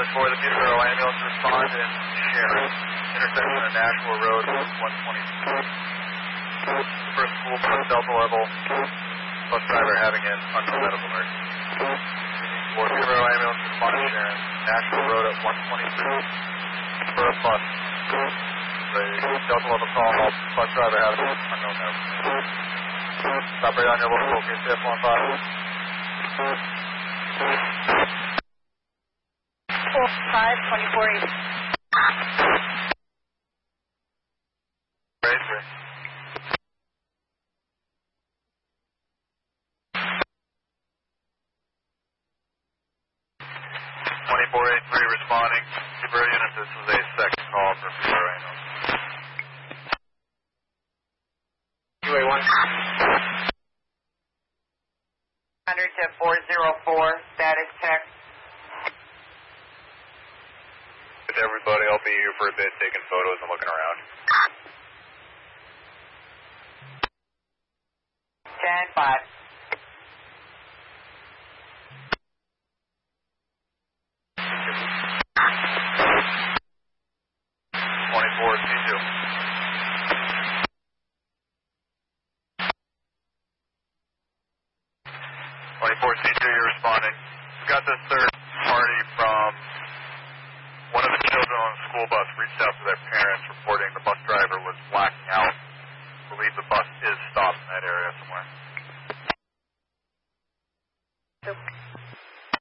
for the Peterborough ambulance respond in Sharon, intersection of Nashville Road, 122. First school bus Delta level, bus driver having an unknown medical emergency. For Peterborough ambulance respond in Sharon, Nashville Road at 122. For a bus, the Delta level call, bus driver having an unknown medical emergency. Stop right on your local location, F15. 524. Great, 2483 responding. Peterborough unit, this is a second call for Peterborough ambulance. UA1. 100 to 404, status check. With everybody, I'll be here for a bit, taking photos and looking around. 10-5. You're responding. We got this third party from one of the children on the school bus reached out to their parents reporting the bus driver was blacking out. Believe the bus is stopped in that area somewhere.